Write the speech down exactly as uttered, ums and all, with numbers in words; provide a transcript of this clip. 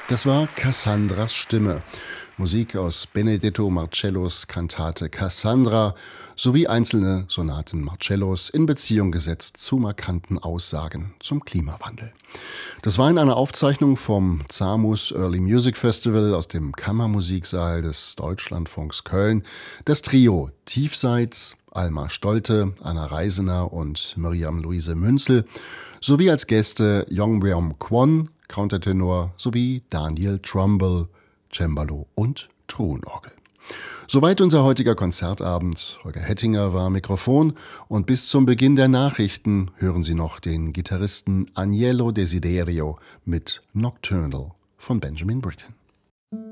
Das war Cassandras Stimme. Musik aus Benedetto Marcellos Kantate Cassandra sowie einzelne Sonaten Marcellos in Beziehung gesetzt zu markanten Aussagen zum Klimawandel. Das war in einer Aufzeichnung vom ZAMUS Early Music Festival aus dem Kammermusiksaal des Deutschlandfunks Köln das Trio Tiefseits, Alma Stolte, Anna Reisener und Miriam Luise Münzel sowie als Gäste Yongbyon Kwon, Countertenor sowie Daniel Trumbull, Cembalo und Truhenorgel. Soweit unser heutiger Konzertabend. Holger Hettinger war am Mikrofon und bis zum Beginn der Nachrichten hören Sie noch den Gitarristen Agnello Desiderio mit Nocturnal von Benjamin Britten.